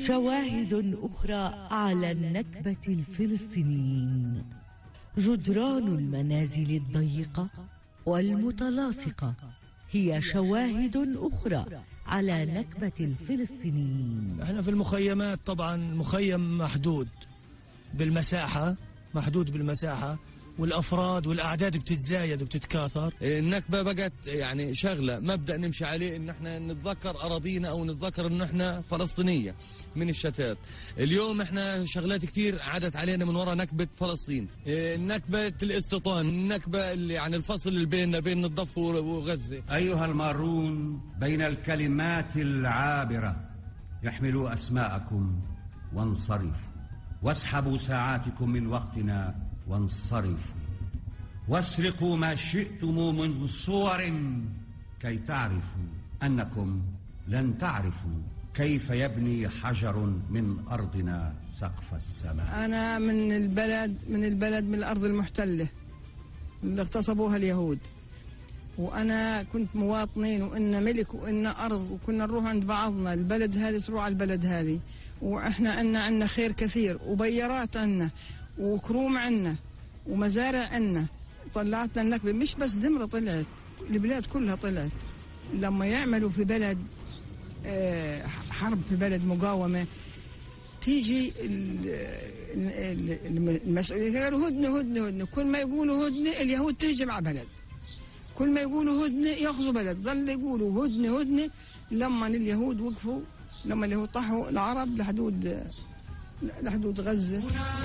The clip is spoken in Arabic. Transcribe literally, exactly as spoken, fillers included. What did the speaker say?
شواهد أخرى على النكبة الفلسطينيين. جدران المنازل الضيقة والمتلاصقة هي شواهد أخرى على نكبة الفلسطينيين. احنا في المخيمات طبعا مخيم محدود بالمساحة، محدود بالمساحة، والأفراد والأعداد بتتزايد وبتتكاثر. النكبة بقت يعني شغلة مبدأ نمشي عليه، إن احنا نتذكر أراضينا أو نتذكر إن احنا فلسطينية من الشتات. اليوم احنا شغلات كتير عادت علينا من وراء نكبة فلسطين، نكبة الاستيطان، النكبة اللي يعني الفصل اللي بيننا بين الضفة وغزة. أيها المارون بين الكلمات العابرة، يحملوا أسماءكم وانصرفوا، واسحبوا ساعاتكم من وقتنا وانصرفوا، واسرقوا ما شئتم من صور كي تعرفوا أنكم لن تعرفوا كيف يبني حجر من أرضنا سقف السماء. أنا من البلد من البلد من الأرض المحتلة اللي اغتصبوها اليهود، وأنا كنت مواطنين وإن ملك وإن أرض، وكنا نروح عند بعضنا، البلد هذه تروح على البلد هذه، وإحنا عنا عنا خير كثير، وبيارات عنا وكروم عنا ومزارع عنا. طلعتنا النكبة، مش بس دمرة طلعت، البلاد كلها طلعت. لما يعملوا في بلد حرب، في بلد مقاومة، تيجي المسؤولين قالوا هدنة هدنة هدنة، كل ما يقولوا هدنة اليهود تهجم على بلد، كل ما يقولوا هدنة ياخذوا بلد، ظل يقولوا هدنة هدنة لما اليهود وقفوا، لما اليهود طاحوا العرب لحدود لحدود غزة.